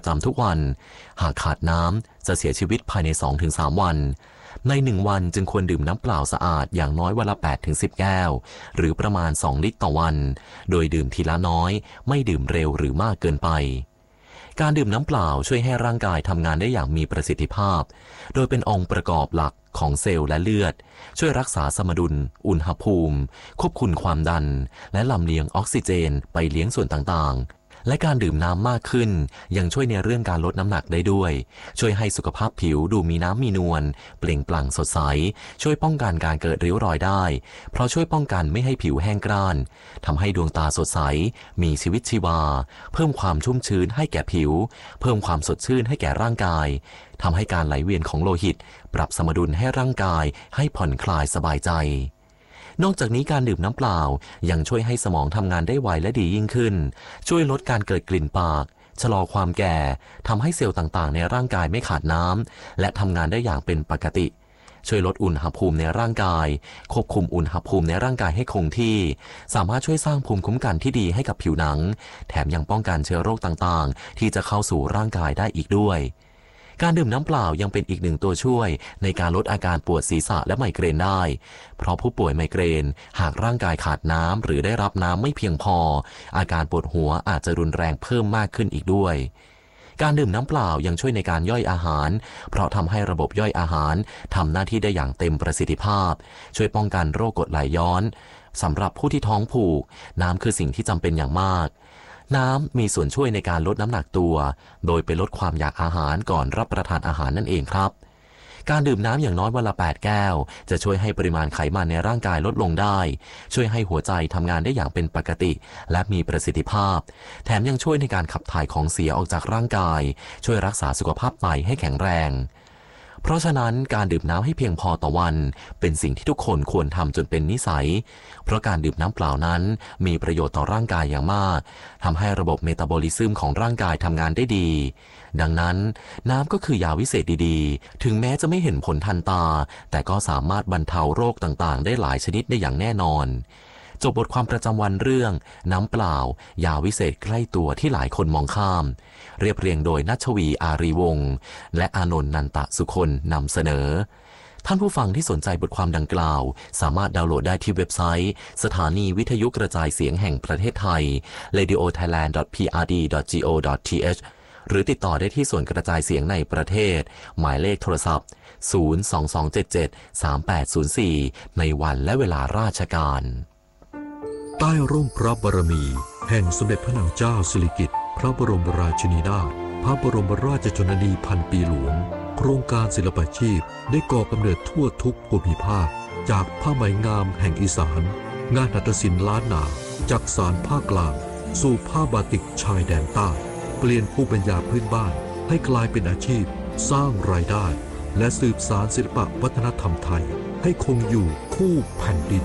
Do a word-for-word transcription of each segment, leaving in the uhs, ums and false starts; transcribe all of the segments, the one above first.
จำทุกวันหากขาดน้ำจะเสียชีวิตภายใน สองถึงสาม วันในหนึ่งวันจึงควรดื่มน้ำเปล่าสะอาดอย่างน้อยวันละ แปดถึงสิบ แก้วหรือประมาณสองลิตรต่อวันโดยดื่มทีละน้อยไม่ดื่มเร็วหรือมากเกินไปการดื่มน้ำเปล่าช่วยให้ร่างกายทำงานได้อย่างมีประสิทธิภาพโดยเป็นองค์ประกอบหลักของเซลล์และเลือดช่วยรักษาสมดุลอุณหภูมิควบคุมความดันและลำเลียงออกซิเจนไปเลี้ยงส่วนต่างๆและการดื่มน้ำมากขึ้นยังช่วยในเรื่องการลดน้ำหนักได้ด้วยช่วยให้สุขภาพผิวดูมีน้ำมีนวลเปล่งปลั่งสดใสช่วยป้องกันการเกิดริ้วรอยได้เพราะช่วยป้องกันไม่ให้ผิวแห้งกร้านทำให้ดวงตาสดใสมีชีวิตชีวาเพิ่มความชุ่มชื้นให้แก่ผิวเพิ่มความสดชื่นให้แก่ร่างกายทำให้การไหลเวียนของโลหิตปรับสมดุลให้ร่างกายให้ผ่อนคลายสบายใจนอกจากนี้การดื่มน้ำเปล่ายังช่วยให้สมองทำงานได้ไวและดียิ่งขึ้นช่วยลดการเกิดกลิ่นปากชะลอความแก่ทำให้เซลล์ต่างๆในร่างกายไม่ขาดน้ำและทำงานได้อย่างเป็นปกติช่วยลดอุณหภูมิในร่างกายควบคุมอุณหภูมิในร่างกายให้คงที่สามารถช่วยสร้างภูมิคุ้มกันที่ดีให้กับผิวหนังแถมยังป้องกันเชื้อโรคต่างๆที่จะเข้าสู่ร่างกายได้อีกด้วยการดื่มน้ำเปล่ายังเป็นอีกหนึ่งตัวช่วยในการลดอาการปวดศีรษะและไมเกรนได้เพราะผู้ป่วยไมเกรนหากร่างกายขาดน้ำหรือได้รับน้ำไม่เพียงพออาการปวดหัวอาจจะรุนแรงเพิ่มมากขึ้นอีกด้วยการดื่มน้ำเปล่ายังช่วยในการย่อยอาหารเพราะทำให้ระบบย่อยอาหารทำหน้าที่ได้อย่างเต็มประสิทธิภาพช่วยป้องกันโรคกรดไหลย้อนสำหรับผู้ที่ท้องผูกน้ำคือสิ่งที่จำเป็นอย่างมากน้ำมีส่วนช่วยในการลดน้ำหนักตัวโดยไปลดความอยากอาหารก่อนรับประทานอาหารนั่นเองครับการดื่มน้ำอย่างน้อยวันละแปดแก้วจะช่วยให้ปริมาณไขมันในร่างกายลดลงได้ช่วยให้หัวใจทำงานได้อย่างเป็นปกติและมีประสิทธิภาพแถมยังช่วยในการขับถ่ายของเสียออกจากร่างกายช่วยรักษาสุขภาพไตให้แข็งแรงเพราะฉะนั้นการดื่มน้ำให้เพียงพอต่อวันเป็นสิ่งที่ทุกคนควรทำจนเป็นนิสัยเพราะการดื่มน้ำเปล่านั้นมีประโยชน์ต่อร่างกายอย่างมากทำให้ระบบเมตาบอลิซึมของร่างกายทำงานได้ดีดังนั้นน้ำก็คือยาวิเศษดีๆถึงแม้จะไม่เห็นผลทันตาแต่ก็สามารถบรรเทาโรคต่างๆได้หลายชนิดได้อย่างแน่นอนจบบทความประจำวันเรื่องน้ำเปล่ายาวิเศษใกล้ตัวที่หลายคนมองข้ามเรียบเรียงโดยณัชวีอารีวงศ์และอานนท์นันตสุคนนำเสนอท่านผู้ฟังที่สนใจบทความดังกล่าวสามารถดาวน์โหลดได้ที่เว็บไซต์สถานีวิทยุกระจายเสียงแห่งประเทศไทย เรดิโอไทยแลนด์ ดอท พี อาร์ ดี ดอท จี โอ ดอท ที เอช หรือติดต่อได้ที่ส่วนกระจายเสียงในประเทศหมายเลขโทรศัพท์ศูนย์ สอง สอง เจ็ด เจ็ด สาม แปด ศูนย์ สี่ในวันและเวลาราชการใต้ร่มพระบารมีแห่งสมเด็จพระนางเจ้าสิริกิติ์พระบรมราชินีนาถพระบรมราชชนนีพันปีหลวงโครงการศิลปาชีพได้ก่อกำเนิดทั่วทุกภูมิภาคจากผ้าไหมงามแห่งอีสานงานหัตถศิลป์ล้านนาจากสารภาคกลางสู่ผ้าบาติกชายแดนใต้เปลี่ยนภูมิปัญญาพื้นบ้านให้กลายเป็นอาชีพสร้างรายได้และสืบสานศิลปวัฒนธรรมไทยให้คงอยู่คู่แผ่นดิน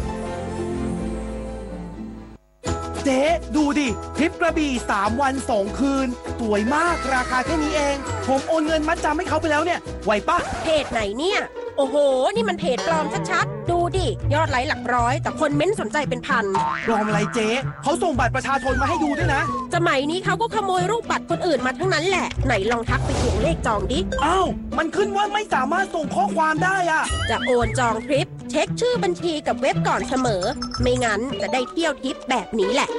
เจ๊ดูดิทริปกระบี่สามวันสองคืนสวยมากราคาแค่นี้เองผมโอนเงินมัดจำให้เขาไปแล้วเนี่ยไหวปะเพจไหนเนี่ยโอ้โหนี่มันเพจปลอมชัดๆดูดิยอดไลค์หลักร้อยแต่คนเม้นสนใจเป็นพันปลอมอะไรเจ๊เขาส่งบัตรประชาชนมาให้ดูด้วยนะสมัยนี้เขาก็ขโมยรูปบัตรคนอื่นมาทั้งนั้นแหละไหนลองทักไปทวงเลขจองดิอ้าวมันขึ้นว่าไม่สามารถส่งข้อความได้อะจะโอนจองทริปเช็คชื่อบัญชีกับเว็บก่อนเสมอไม่งั้นจะได้เที่ยวทริปแบบนี้แหละ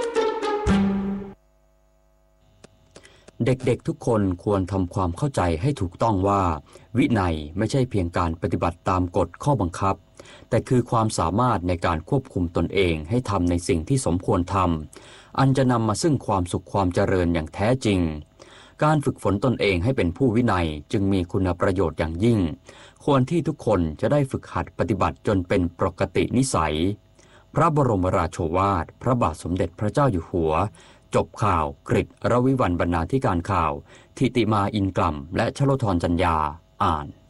เด็กๆทุกคนควรทำความเข้าใจให้ถูกต้องว่าวินัยไม่ใช่เพียงการปฏิบัติตามกฎข้อบังคับแต่คือความสามารถในการควบคุมตนเองให้ทำในสิ่งที่สมควรทำอันจะนำมาซึ่งความสุขความเจริญอย่างแท้จริงการฝึกฝนตนเองให้เป็นผู้วินัยจึงมีคุณประโยชน์อย่างยิ่งควรที่ทุกคนจะได้ฝึกหัดปฏิบัติจนเป็นปกตินิสัยพระบรมราโชวาทพระบาทสมเด็จพระเจ้าอยู่หัวจบข่าวกฤษ รวิวรรณบรรณาธิการข่าวทิติมาอินกล่ำและชโลธรจัญญาอ่าน